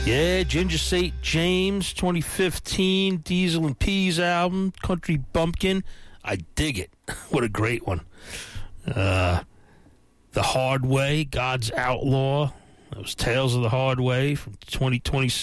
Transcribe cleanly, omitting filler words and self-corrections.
Yeah, Ginger St. James, 2015 Diesel and Peas album, Country Bumpkin. I dig it. What a great one. The Hard Way, God's Outlaw. That was Tales of the Hard Way from 2020.